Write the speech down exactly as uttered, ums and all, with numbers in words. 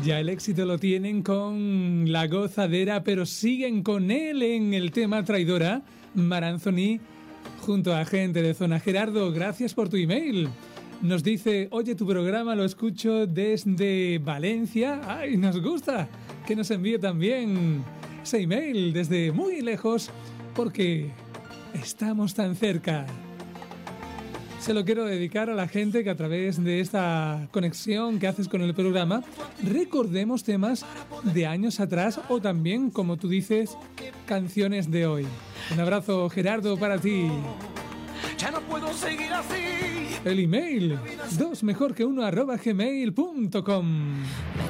Ya el éxito lo tienen con La Gozadera, pero siguen con él en el tema Traidora, Mar Anthony, junto a gente de Zona. Gerardo, gracias por tu email. Nos dice, oye, tu programa lo escucho desde Valencia. ¡Ay, nos gusta! Que nos envíe también ese email desde muy lejos, porque estamos tan cerca. Se lo quiero dedicar a la gente que a través de esta conexión que haces con el programa recordemos temas de años atrás o también, como tú dices, canciones de hoy. Un abrazo, Gerardo, para ti. Ya no puedo seguir así. El email, dos mejor que uno arroba gmail punto com.